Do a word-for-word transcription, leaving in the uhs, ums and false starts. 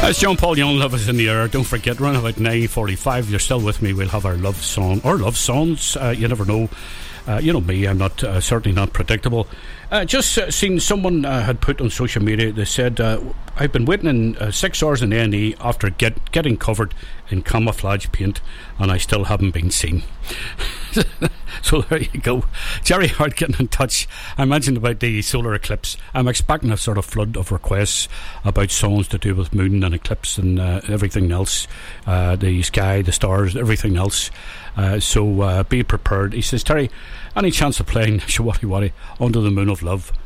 As John Paul Young, Love Is In The Air. Don't forget, around about nine forty-five, you're still with me. We'll have our love song, or love songs. Uh, you never know. Uh, you know me, I'm not uh, certainly not predictable. Uh, just uh, seen someone uh, had put on social media. They said, uh, I've been waiting in uh, six hours in A and E after get, getting covered in camouflage paint, and I still haven't been seen. So there you go. Jerry Hart getting in touch. I mentioned about the solar eclipse. I'm expecting a sort of flood of requests about songs to do with moon and eclipse and uh, everything else, uh, the sky, the stars, everything else. Uh, so uh, be prepared. He says, Terry, any chance of playing Shawati Wati Under the Moon of Love?